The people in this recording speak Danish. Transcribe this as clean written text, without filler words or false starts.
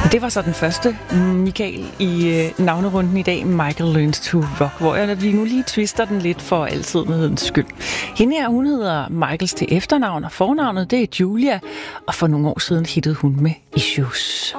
Det var så den første, Michael, i navnerunden i dag, Michael Learns to Rock, hvor vi nu lige twister den lidt for altidens skyld. Hende her, hun hedder Michaels til efternavn, og fornavnet det er Julia, og for nogle år siden hittede hun med Issues.